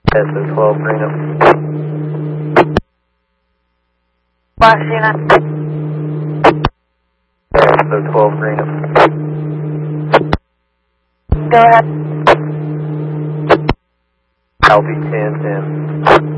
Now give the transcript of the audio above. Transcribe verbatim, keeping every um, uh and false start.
S O twelve green up. Washington. S O twelve green up. Go ahead. I'll be ten ten.